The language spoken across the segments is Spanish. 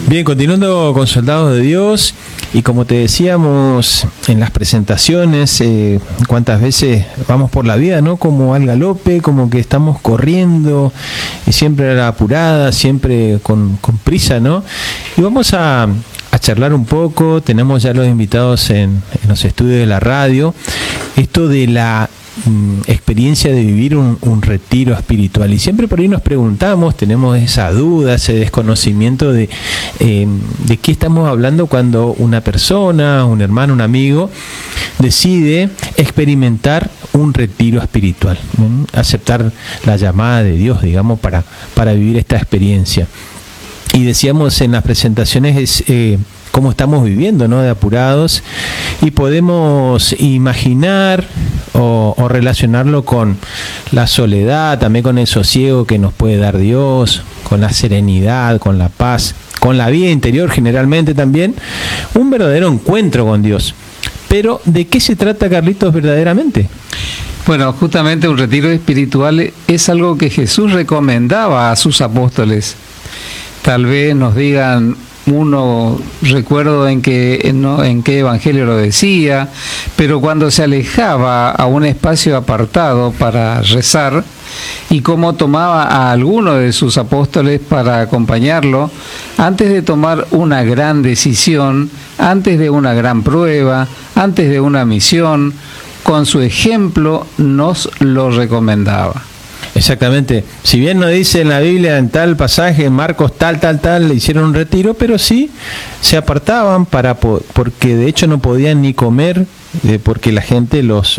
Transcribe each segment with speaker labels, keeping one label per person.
Speaker 1: Bien, continuando con Soldados de Dios, y como te decíamos en las presentaciones, cuántas veces vamos por la vida, ¿no? Como al galope, como que estamos corriendo, y siempre a la apurada, siempre con prisa, ¿no? Y vamos a charlar un poco. Tenemos ya los invitados en los estudios de la radio, esto de la experiencia de vivir un retiro espiritual, y siempre por ahí nos preguntamos, tenemos esa duda, ese desconocimiento de qué estamos hablando cuando una persona, un hermano, un amigo decide experimentar un retiro espiritual, aceptar la llamada de Dios, digamos, para vivir esta experiencia. Y decíamos en las presentaciones cómo estamos viviendo, ¿no? De apurados, y podemos imaginar o relacionarlo con la soledad, también con el sosiego que nos puede dar Dios, con la serenidad, con la paz, con la vida interior generalmente también, un verdadero encuentro con Dios. Pero ¿de qué se trata, Carlitos, verdaderamente?
Speaker 2: Bueno, justamente un retiro espiritual es algo que Jesús recomendaba a sus apóstoles. Tal vez nos digan, uno recuerdo en qué evangelio lo decía, pero cuando se alejaba a un espacio apartado para rezar, y cómo tomaba a alguno de sus apóstoles para acompañarlo, antes de tomar una gran decisión, antes de una gran prueba, antes de una misión, con su ejemplo nos lo recomendaba.
Speaker 1: Exactamente. Si bien no dice en la Biblia, en tal pasaje, en Marcos tal, le hicieron un retiro, pero sí se apartaban porque de hecho no podían ni comer, porque la gente los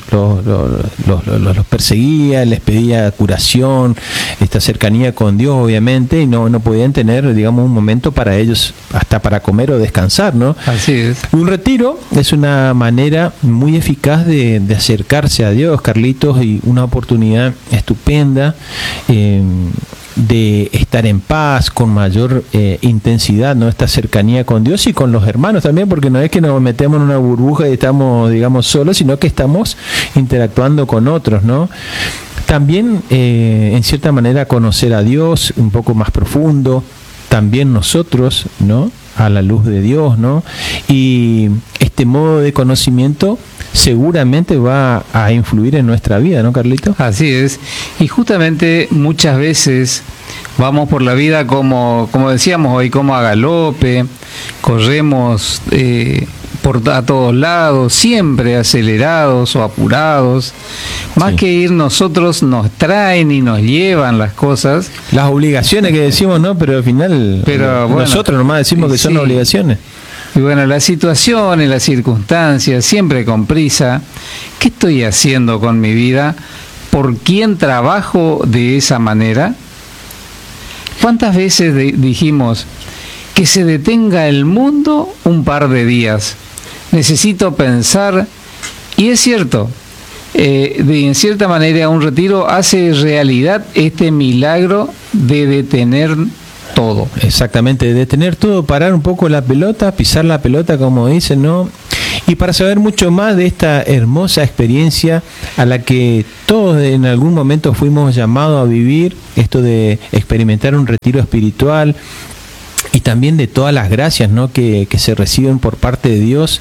Speaker 1: perseguía, les pedía curación, esta cercanía con Dios, obviamente, y no podían tener, digamos, un momento para ellos, hasta para comer o descansar, ¿no?
Speaker 2: Así es.
Speaker 1: Un retiro es una manera muy eficaz de acercarse a Dios, Carlitos, y una oportunidad estupenda de estar en paz, con mayor intensidad, ¿no? Esta cercanía con Dios y con los hermanos también, porque no es que nos metemos en una burbuja y estamos, digamos, solos, sino que estamos interactuando con otros, ¿no? También, en cierta manera, conocer a Dios un poco más profundo, también nosotros, ¿no? A la luz de Dios, ¿no? Y este modo de conocimiento seguramente va a influir en nuestra vida, ¿no, Carlito?
Speaker 2: Así es. Y justamente muchas veces vamos por la vida como decíamos hoy, como a galope, corremos a todos lados, siempre acelerados o apurados. Más que ir nosotros, nos traen y nos llevan las cosas.
Speaker 1: Las obligaciones que decimos, ¿no? Pero al final nosotros nomás decimos que son obligaciones.
Speaker 2: Y bueno, las situaciones, las circunstancias, siempre con prisa. ¿Qué estoy haciendo con mi vida? ¿Por quién trabajo de esa manera? ¿Cuántas veces dijimos que se detenga el mundo un par de días? Necesito pensar, y es cierto, en cierta manera un retiro hace realidad este milagro de detener todo.
Speaker 1: Exactamente, detener todo, parar un poco la pelota, pisar la pelota, como dicen, ¿no? Y para saber mucho más de esta hermosa experiencia a la que todos en algún momento fuimos llamados a vivir, esto de experimentar un retiro espiritual, y también de todas las gracias, ¿no? que se reciben por parte de Dios,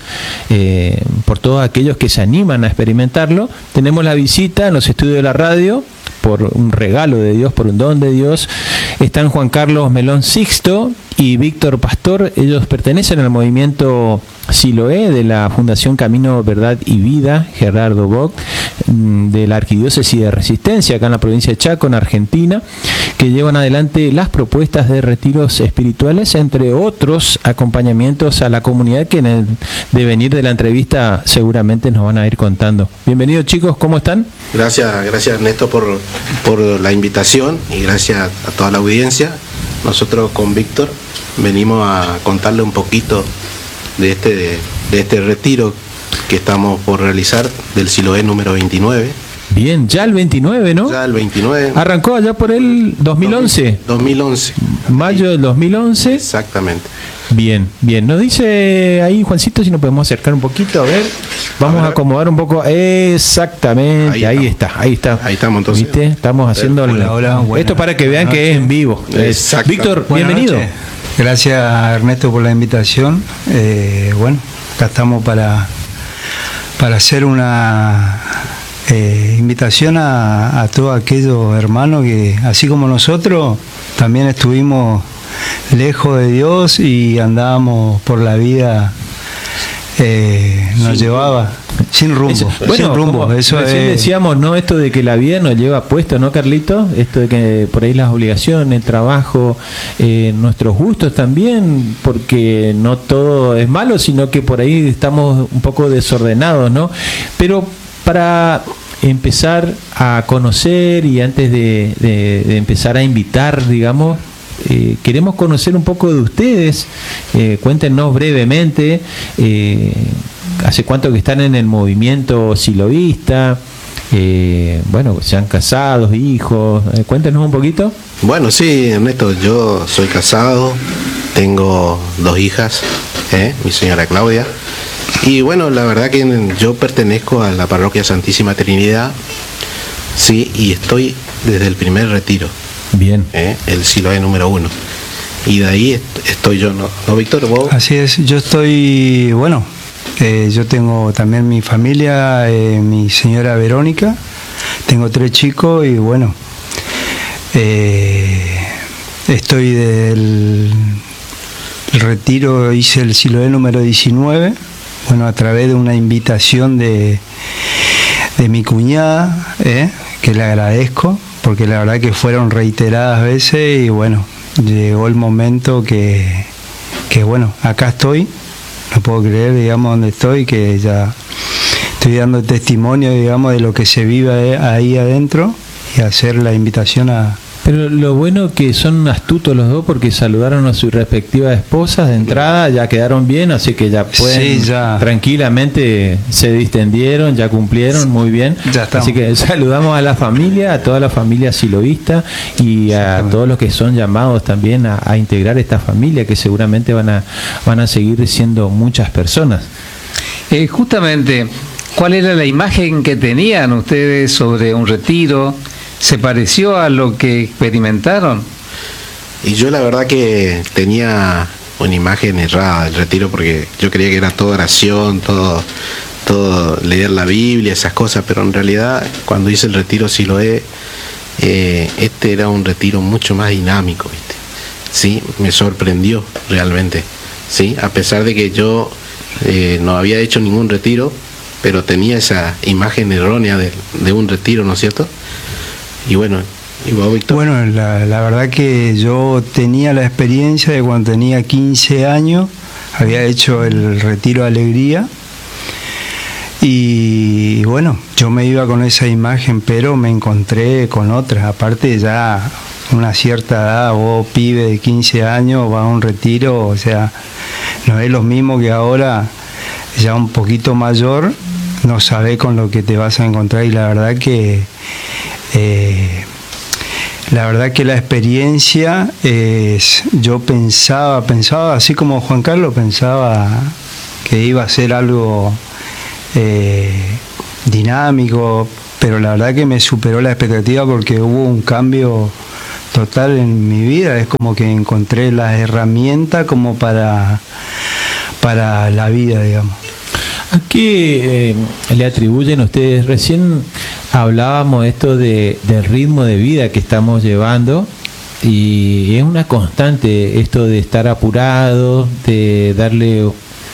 Speaker 1: por todos aquellos que se animan a experimentarlo, tenemos la visita en los estudios de la radio, por un regalo de Dios, por un don de Dios. Están Juan Carlos Melón Sixto y Víctor Pastor. Ellos pertenecen al movimiento Siloé de la Fundación Camino, Verdad y Vida, Gerardo Bock, de la Arquidiócesis de Resistencia, acá en la provincia de Chaco, en Argentina, que llevan adelante las propuestas de retiros espirituales, entre otros acompañamientos a la comunidad que en el devenir de la entrevista seguramente nos van a ir contando. Bienvenidos, chicos, ¿cómo están?
Speaker 3: Gracias Ernesto por la invitación, y gracias a toda la audiencia. Nosotros con Víctor venimos a contarle un poquito de este retiro que estamos por realizar del Siloé número 29.
Speaker 1: Bien, ya el 29, ¿no?
Speaker 3: Ya el 29.
Speaker 1: Arrancó allá por el 2011.
Speaker 3: 2011.
Speaker 1: Mayo del 2011.
Speaker 3: Exactamente.
Speaker 1: Bien. Nos dice ahí Juancito si nos podemos acercar un poquito, a ver. Vamos a acomodar un poco. Exactamente, ahí está.
Speaker 3: Ahí estamos entonces.
Speaker 1: ¿Viste? Estamos haciendo
Speaker 4: hola,
Speaker 1: esto para que vean que es en vivo. Víctor, bienvenido.
Speaker 4: Gracias, Ernesto, por la invitación. Bueno, acá estamos para hacer una invitación a todos aquellos hermanos que, así como nosotros, también estuvimos lejos de Dios y andábamos por la vida, nos llevaba sin rumbo.
Speaker 1: Sin rumbo. Eso decíamos, ¿no? Esto de que la vida nos lleva puesto, ¿no, Carlito? Esto de que por ahí las obligaciones, el trabajo, nuestros gustos también, porque no todo es malo, sino que por ahí estamos un poco desordenados, ¿no? Pero para empezar a conocer y antes de empezar a invitar, digamos, queremos conocer un poco de ustedes. Cuéntenos brevemente hace cuánto que están en el movimiento siloísta, bueno, se han casado, hijos, cuéntenos un poquito.
Speaker 3: Bueno, sí, Ernesto, yo soy casado, tengo 2 hijas, mi señora Claudia, y bueno, la verdad que yo pertenezco a la parroquia Santísima Trinidad, sí, y estoy desde el primer retiro.
Speaker 1: Bien.
Speaker 3: El Siloé número 1. Y de ahí estoy yo, ¿no, Víctor? ¿Vos?
Speaker 4: Así es, yo estoy, bueno, yo tengo también mi familia, mi señora Verónica, tengo 3 chicos y bueno, estoy del retiro, hice el Siloé número 19, bueno, a través de una invitación de mi cuñada, que le agradezco, porque la verdad que fueron reiteradas veces y bueno, llegó el momento que bueno, acá estoy, no puedo creer, digamos, donde estoy, que ya estoy dando testimonio, digamos, de lo que se vive ahí adentro y hacer la invitación a...
Speaker 1: Pero lo bueno que son astutos los dos porque saludaron a sus respectivas esposas de entrada, ya quedaron bien, así que ya pueden, sí, ya tranquilamente se distendieron, ya cumplieron, muy bien.
Speaker 4: Ya estamos.
Speaker 1: Así que saludamos a la familia, a toda la familia siloísta y a todos los que son llamados también a integrar esta familia, que seguramente van a seguir siendo muchas personas.
Speaker 2: Justamente, ¿cuál era la imagen que tenían ustedes sobre un retiro? ¿Se pareció a lo que experimentaron?
Speaker 3: Y yo la verdad que tenía una imagen errada del retiro, porque yo creía que era toda oración, todo leer la Biblia, esas cosas, pero en realidad cuando hice el retiro Siloé, este era un retiro mucho más dinámico, ¿viste? Sí, me sorprendió realmente, sí, a pesar de que yo no había hecho ningún retiro, pero tenía esa imagen errónea de un retiro, ¿no es cierto? Y bueno, ¿y vos, Víctor?
Speaker 4: Bueno, la verdad que yo tenía la experiencia de cuando tenía 15 años, había hecho el retiro Alegría, y bueno, yo me iba con esa imagen, pero me encontré con otras. Aparte, ya una cierta edad, vos, pibe de 15 años, vas a un retiro, o sea, no es lo mismo que ahora, ya un poquito mayor, no sabés con lo que te vas a encontrar, y la verdad que la experiencia yo pensaba así como Juan Carlos pensaba que iba a ser algo dinámico, pero la verdad que me superó la expectativa porque hubo un cambio total en mi vida. Es como que encontré las herramientas como para la vida, digamos.
Speaker 1: ¿A qué le atribuyen ustedes? Recién hablábamos esto del ritmo de vida que estamos llevando, y es una constante esto de estar apurado, de darle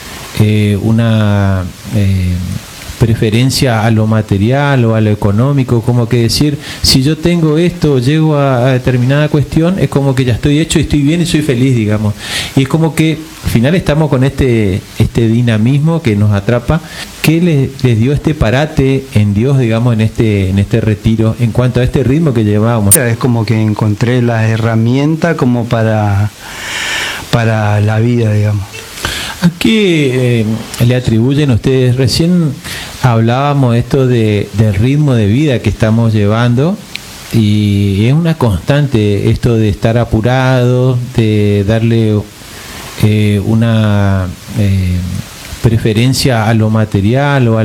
Speaker 1: una preferencia a lo material o a lo económico, como que decir, si yo tengo esto, llego a determinada cuestión, es como que ya estoy hecho y estoy bien y soy feliz, digamos. Y es como que al final estamos con este dinamismo que nos atrapa. ¿Qué les dio este parate en Dios, digamos, en este retiro, en cuanto a este ritmo que llevábamos?
Speaker 4: Es como que encontré las herramientas como para la vida, digamos.
Speaker 1: ¿A qué le atribuyen ustedes? Recién hablábamos esto del ritmo de vida que estamos llevando, y es una constante esto de estar apurado, de darle una preferencia a lo material o a